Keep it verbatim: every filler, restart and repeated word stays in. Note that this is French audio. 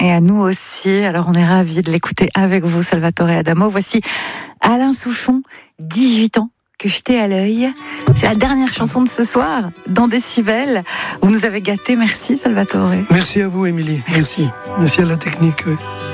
Et à nous aussi. Alors on est ravis de l'écouter avec vous, Salvatore Adamo. Voici Alain Souchon, dix-huit ans, que jeter à l'œil. C'est la dernière chanson de ce soir dans Décibel. Vous nous avez gâtés. Merci, Salvatore. Merci à vous, Émilie. Merci. Merci, Merci à la technique. Oui.